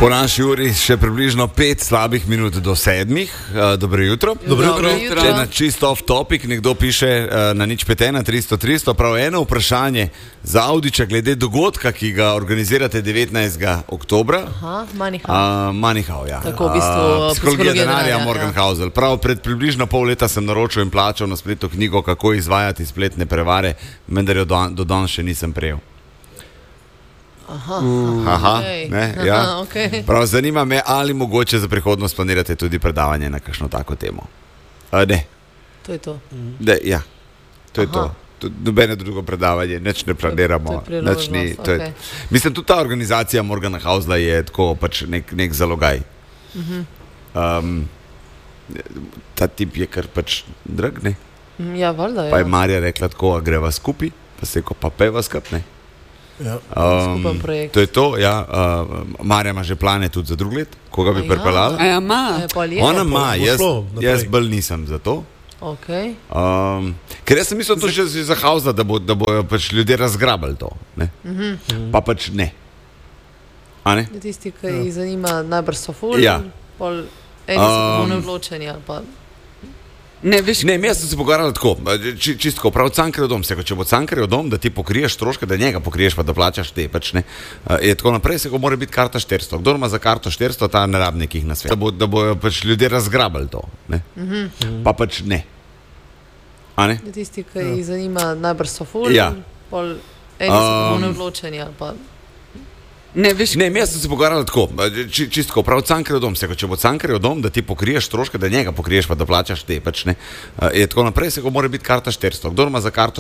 Po naši uri še približno 5 slabih minut do 7. Dobro jutro. Če na čisto off topic nekdo piše na 051 300 300, prav eno vprašanje za Audiča glede dogodka, ki ga organizirate 19. oktobra. Manihau, ja. Tako v bistvu psihologija denarja Morgenhausel. Prav pred približno pol leta sem naročil in plačal na spletu knjigo Kako izvajati spletne prevare, vendar jo do danes še nisem prejel. Okay. Prav zanima me, ali mogoče za prihodnost planirate tudi predavanje na kakšno tako temo. Ne. To je to. Ja, to je to. Nobeno drugo predavanje, nič ne planiramo. Okay. Mislim, tudi ta organizacija Morgenhausla je tako pač nek zalogaj. Ta tip je kar pač drag, ne? Ja, valjda, ja. Pa je Marja rekla tako, a greva skupaj, pa se ko pa peva skup, ne? Ja. Skupen projekt. To je to, ja. Marja ima že plane tudi za drug let, koga bi pripeljala. A ja, ima. Ona ima, jaz bolj nisem za to. Okay. Ker jaz sem mislil to že za Hausla, da bojo pač ljudje razgrabali to, ne? Pa pač ne. A ne? Tisti, ki jih zanima, najbrž so ful, pol eni so tako neodločeni ali pa... Ne, jaz sem se pogovarjal tako, čisto prav Cankarjev dom, če bo Cankarjev dom, da ti pokriješ stroške, da njega pokriješ, pa da plačaš te, pač ne, je tako naprej, se mora biti karta 400. Kdor ima za karto 400, ta ne rabi nekih na svet. Da bojo pač ljudje razgrabali to, ne, pa pač ne. A ne? Tisti, ki jih zanima, najbrž so ful, pol eni so tako neodločeni ali pa... Ne, jaz sem se pogovarjal tako, čisto prav Cankarjev dom, če bo Cankarjev dom, da ti pokriješ stroške, da njega pokriješ, pa da plačaš te, pač ne, je tako naprej, se mora biti karta 400. Kdor ima za karto